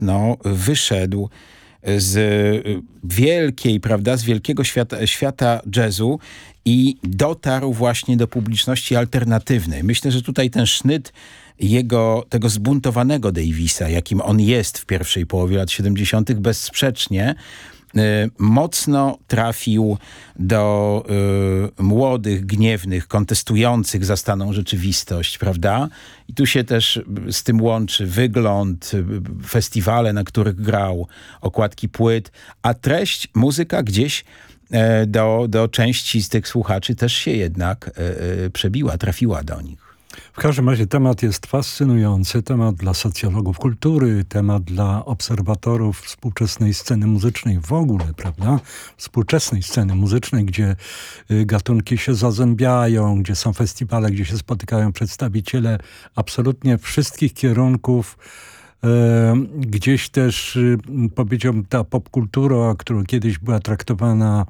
mocno wyszedł z wielkiej, prawda, z wielkiego świata jazzu i dotarł właśnie do publiczności alternatywnej. Myślę, że tutaj ten sznyt tego zbuntowanego Davisa, jakim on jest w pierwszej połowie lat 70., bezsprzecznie mocno trafił do młodych, gniewnych, kontestujących zastaną rzeczywistość, prawda? I tu się też z tym łączy wygląd, festiwale, na których grał, okładki płyt, a treść, muzyka gdzieś do części z tych słuchaczy też się jednak przebiła, trafiła do nich. W każdym razie temat jest fascynujący, temat dla socjologów kultury, temat dla obserwatorów współczesnej sceny muzycznej w ogóle, prawda? Współczesnej sceny muzycznej, gdzie gatunki się zazębiają, gdzie są festiwale, gdzie się spotykają przedstawiciele absolutnie wszystkich kierunków. Gdzieś też, powiedziałbym, ta popkultura, która kiedyś była traktowana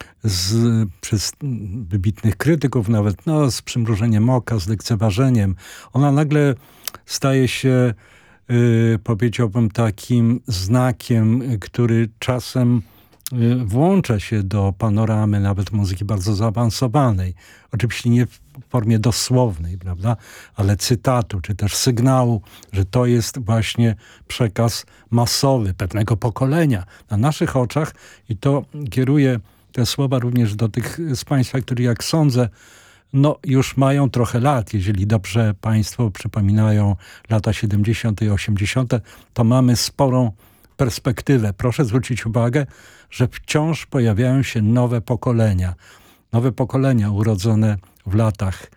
przez wybitnych krytyków nawet, z przymrużeniem oka, z lekceważeniem. Ona nagle staje się, powiedziałbym, takim znakiem, który czasem włącza się do panoramy nawet muzyki bardzo zaawansowanej. Oczywiście nie w formie dosłownej, prawda, ale cytatu, czy też sygnału, że to jest właśnie przekaz masowy pewnego pokolenia na naszych oczach i to kieruje te słowa również do tych z Państwa, którzy, jak sądzę, już mają trochę lat. Jeżeli dobrze Państwo przypominają lata 70. i 80., to mamy sporą perspektywę. Proszę zwrócić uwagę, że wciąż pojawiają się nowe pokolenia. Nowe pokolenia urodzone w latach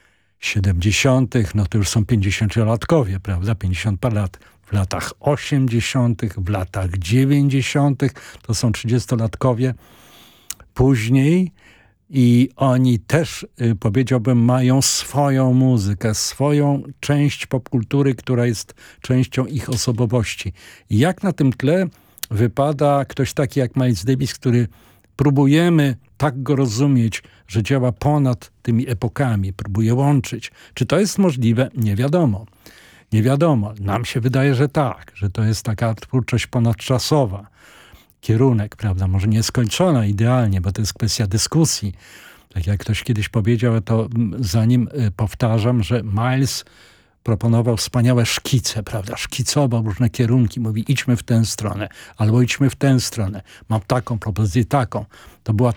70., to już są 50-latkowie, prawda? 50 par lat. W latach 80., w latach 90. to są 30-latkowie. Później i oni też, powiedziałbym, mają swoją muzykę, swoją część popkultury, która jest częścią ich osobowości. I jak na tym tle wypada ktoś taki jak Miles Davis, który próbujemy tak go rozumieć, że działa ponad tymi epokami, próbuje łączyć. Czy to jest możliwe? Nie wiadomo. Nie wiadomo. Nam się wydaje, że tak, że to jest taka twórczość ponadczasowa. Kierunek, prawda, może nieskończona idealnie, bo to jest kwestia dyskusji. Tak jak ktoś kiedyś powiedział, to za nim powtarzam, że Miles proponował wspaniałe szkice, prawda, szkicował różne kierunki, mówi idźmy w tę stronę, albo idźmy w tę stronę. Mam taką propozycję, taką. To była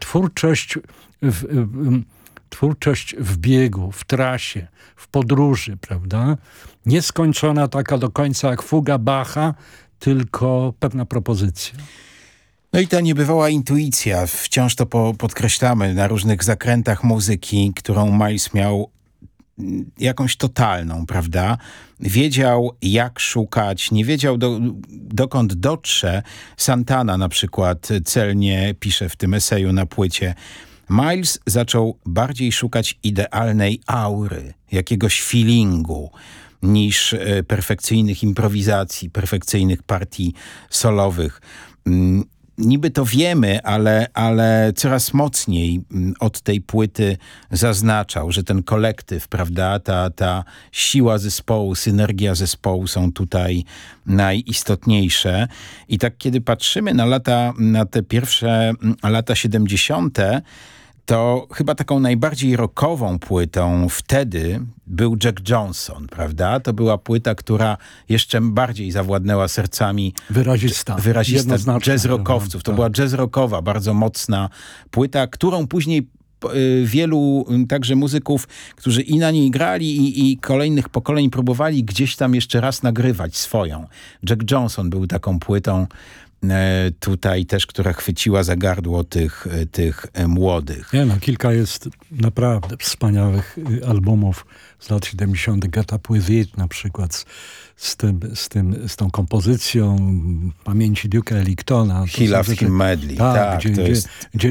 twórczość w biegu, w trasie, w podróży, prawda. Nieskończona taka do końca jak fuga Bacha, tylko pewna propozycja. No i ta niebywała intuicja, wciąż to podkreślamy na różnych zakrętach muzyki, którą Miles miał jakąś totalną, prawda? Wiedział, jak szukać, nie wiedział, dokąd dotrze. Santana na przykład celnie pisze w tym eseju na płycie. Miles zaczął bardziej szukać idealnej aury, jakiegoś feelingu, niż perfekcyjnych improwizacji, perfekcyjnych partii solowych. Niby to wiemy, ale coraz mocniej od tej płyty zaznaczał, że ten kolektyw, prawda, ta siła zespołu, synergia zespołu są tutaj najistotniejsze. I tak kiedy patrzymy na te pierwsze lata 70., to chyba taką najbardziej rockową płytą wtedy był Jack Johnson, prawda? To była płyta, która jeszcze bardziej zawładnęła sercami wyrazista jazz rockowców. To była jazz rockowa, bardzo mocna płyta, którą później wielu także muzyków, którzy i na niej grali i kolejnych pokoleń próbowali gdzieś tam jeszcze raz nagrywać swoją. Jack Johnson był taką płytą tutaj też, która chwyciła za gardło tych młodych. Kilka jest naprawdę wspaniałych albumów z lat 70. Get Up With It na przykład z tą kompozycją pamięci Duke'a Ellingtona. He Loves Him Madly. Gdzie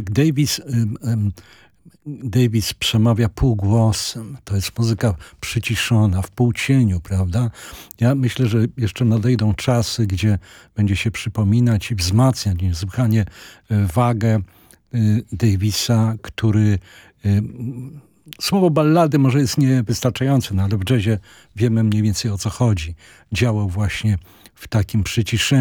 Davis przemawia półgłosem. To jest muzyka przyciszona, w półcieniu, prawda? Ja myślę, że jeszcze nadejdą czasy, gdzie będzie się przypominać i wzmacniać niesłychanie wagę Davisa, który... Słowo ballady może jest niewystarczające, ale w jazzie wiemy mniej więcej o co chodzi. Działał właśnie w takim przyciszeniu.